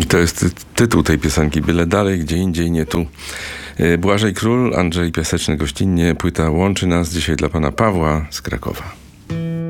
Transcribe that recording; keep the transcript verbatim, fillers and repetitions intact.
To jest ty- tytuł tej piosenki. Byle dalej, gdzie indziej, nie tu. Błażej Król, Andrzej Piaseczny gościnnie. Płyta łączy nas dzisiaj dla pana Pawła z Krakowa.